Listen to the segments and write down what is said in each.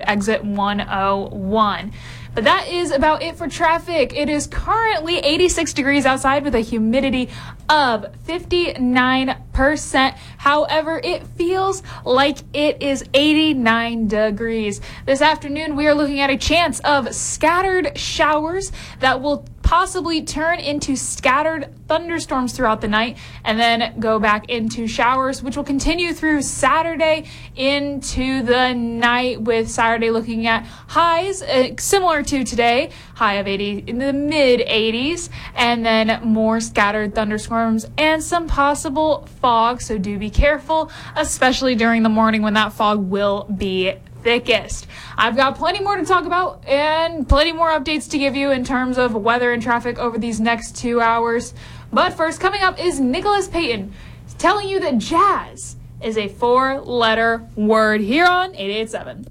exit 101. But that is about it for traffic. It is currently 86 degrees outside with a humidity of 59%. However, it feels like it is 89 degrees. This afternoon, we are looking at a chance of scattered showers that will possibly turn into scattered thunderstorms throughout the night and then go back into showers, which will continue through Saturday into the night, with Saturday looking at highs similar to today, high of 80 in the mid 80s, and then more scattered thunderstorms and some possible fog. So do be careful, especially during the morning when that fog will be thickest. I've got plenty more to talk about and plenty more updates to give you in terms of weather and traffic over these next 2 hours. But first, coming up is Nicholas Payton telling you that jazz is a 4-letter word here on 887.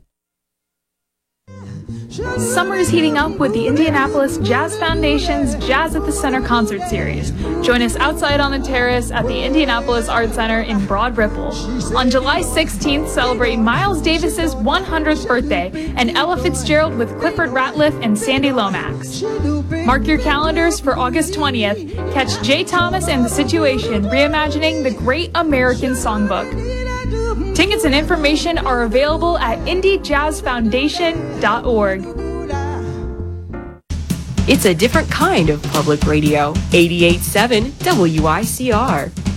Summer is heating up with the Indianapolis Jazz Foundation's Jazz at the Center concert series. Join us outside on the terrace at the Indianapolis Art Center in Broad Ripple. On July 16th, celebrate Miles Davis's 100th birthday and Ella Fitzgerald with Clifford Ratliff and Sandy Lomax. Mark your calendars for August 20th. Catch Jay Thomas and The Situation reimagining the Great American Songbook. Tickets and information are available at indiejazzfoundation.org. It's a different kind of public radio. 88.7 WICR.